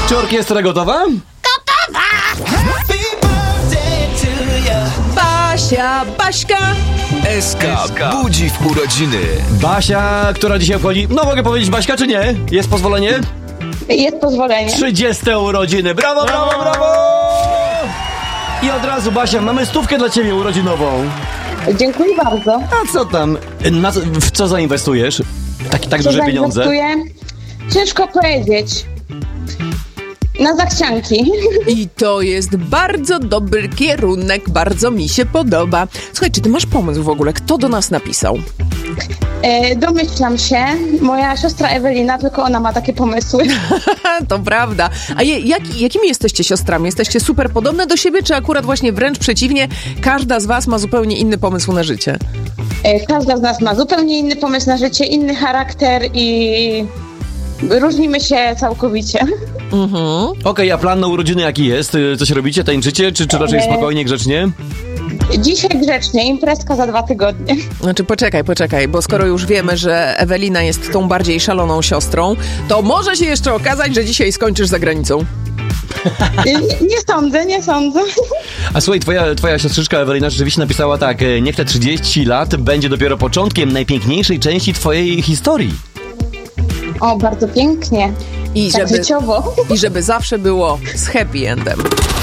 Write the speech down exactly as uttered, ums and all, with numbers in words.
Czy orkiestra gotowa? Gotowa! Basia, Baśka. S K budzi w urodziny. Basia, która dzisiaj obchodzi... No mogę powiedzieć Baśka, czy nie? Jest pozwolenie? Jest pozwolenie. trzydzieste urodziny. Brawo, brawo, brawo! I od razu, Basia, mamy stówkę dla ciebie urodzinową. Dziękuję bardzo. A co tam? Na co, w co zainwestujesz? Tak, tak duże pieniądze? Zainwestuję? Ciężko powiedzieć. Na zachcianki. I to jest bardzo dobry kierunek, bardzo mi się podoba. Słuchaj, czy ty masz pomysł w ogóle? Kto do nas napisał? E, domyślam się, moja siostra Ewelina, tylko ona ma takie pomysły. To prawda. A je, jak, jakimi jesteście siostrami? Jesteście super podobne do siebie, czy akurat właśnie wręcz przeciwnie, każda z was ma zupełnie inny pomysł na życie? E, każda z nas ma zupełnie inny pomysł na życie, inny charakter i różnimy się całkowicie. Mhm. Okej, okay, a plan na urodziny jaki jest? Coś robicie, tańczycie, czy, czy raczej spokojnie, grzecznie? Dzisiaj grzecznie, imprezka za dwa tygodnie. Znaczy poczekaj, poczekaj, bo skoro już wiemy, że Ewelina jest tą bardziej szaloną siostrą, to może się jeszcze okazać, że dzisiaj skończysz za granicą. Nie, nie sądzę, nie sądzę. A słuchaj, twoja, twoja siostrzyczka Ewelina rzeczywiście napisała tak: niech te trzydzieści lat będzie dopiero początkiem najpiękniejszej części twojej historii. O, bardzo pięknie. I tak żeby, życiowo. I żeby zawsze było z happy endem.